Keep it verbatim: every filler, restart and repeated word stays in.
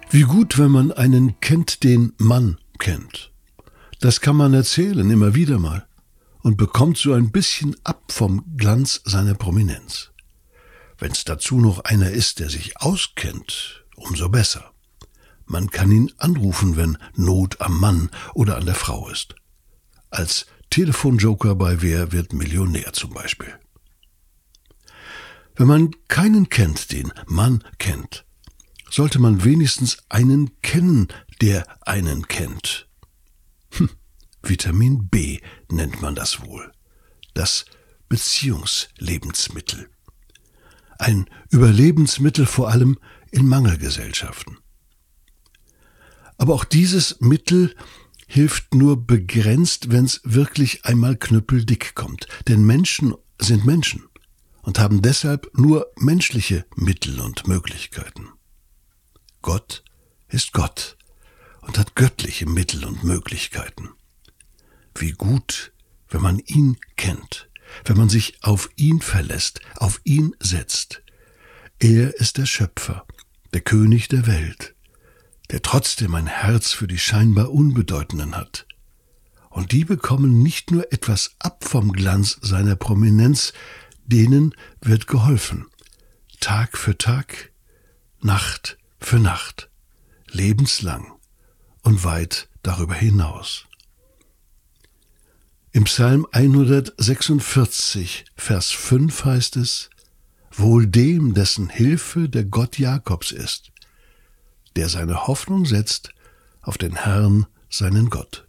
Wie gut, wenn man einen kennt, den man kennt. Das kann man erzählen, immer wieder mal, und bekommt so ein bisschen ab vom Glanz seiner Prominenz. Wenn's dazu noch einer ist, der sich auskennt, umso besser. Man kann ihn anrufen, wenn Not am Mann oder an der Frau ist. Als Telefonjoker bei Wer wird Millionär zum Beispiel. Wenn man keinen kennt, den man kennt, sollte man wenigstens einen kennen, der einen kennt. Hm, Vitamin B nennt man das wohl. Das Beziehungslebensmittel. Ein Überlebensmittel vor allem in Mangelgesellschaften. Aber auch dieses Mittel hilft nur begrenzt, wenn's wirklich einmal knüppeldick kommt. Denn Menschen sind Menschen und haben deshalb nur menschliche Mittel und Möglichkeiten. Gott ist Gott und hat göttliche Mittel und Möglichkeiten. Wie gut, wenn man ihn kennt, wenn man sich auf ihn verlässt, auf ihn setzt. Er ist der Schöpfer, der König der Welt, der trotzdem ein Herz für die scheinbar Unbedeutenden hat. Und die bekommen nicht nur etwas ab vom Glanz seiner Prominenz, denen wird geholfen. Tag für Tag, Nacht für Nacht, lebenslang und weit darüber hinaus. Im Psalm hundertsechsundvierzig, Vers fünf heißt es: Wohl dem, dessen Hilfe der Gott Jakobs ist, der seine Hoffnung setzt auf den Herrn, seinen Gott.